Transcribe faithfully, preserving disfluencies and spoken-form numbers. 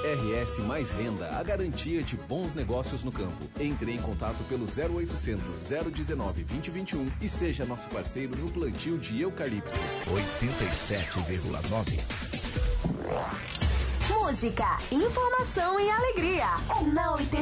R S Mais Renda, a garantia de bons negócios no campo. Entre em contato pelo zero oitocentos, zero dezenove, vinte, vinte e um e seja nosso parceiro no plantio de eucalipto. oitenta e sete vírgula nove. Música, informação e alegria. É na oitenta